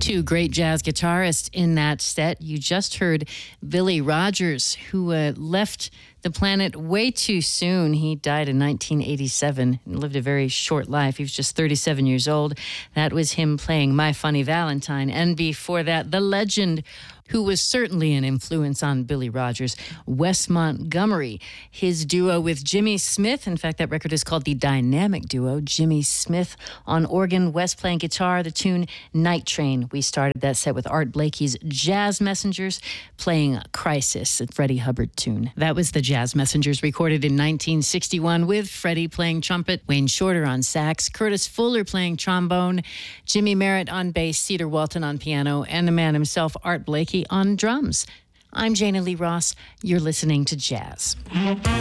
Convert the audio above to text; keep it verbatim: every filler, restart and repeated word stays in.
Two great jazz guitarists in that set. You just heard Billy Rogers, who uh, left the planet way too soon. He died in nineteen eighty-seven and lived a very short life. He was just thirty-seven years old. That was him playing My Funny Valentine. And before that, the legend, who was certainly an influence on Billy Rogers, Wes Montgomery. His duo with Jimmy Smith, in fact, that record is called The Dynamic Duo. Jimmy Smith on organ, Wes playing guitar, the tune Night Train. We started that set with Art Blakey's Jazz Messengers playing Crisis, a Freddie Hubbard tune. That was the Jazz Messengers, recorded in nineteen sixty-one with Freddie playing trumpet, Wayne Shorter on sax, Curtis Fuller playing trombone, Jimmy Merritt on bass, Cedar Walton on piano, and the man himself, Art Blakey, on drums. I'm Jana Lee Ross. You're listening to Jazz.